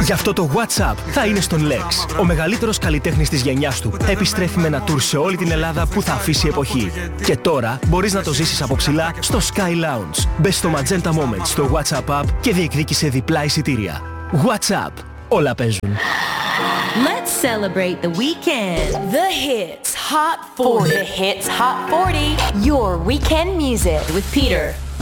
Γι' αυτό το WhatsApp θα είναι στον Lex. Ο μεγαλύτερος καλλιτέχνης της γενιάς του επιστρέφει με ένα tour σε όλη την Ελλάδα που θα αφήσει εποχή. Και τώρα μπορείς να το ζήσεις από ψηλά στο Sky Lounge. Μπες στο Magenta Moments στο WhatsApp app και διεκδίκησε διπλά εισιτήρια. WhatsApp. Όλα παίζουν. Let's celebrate the weekend. The Hits Hot 40. The Hits Hot 40. Your weekend music with Peter.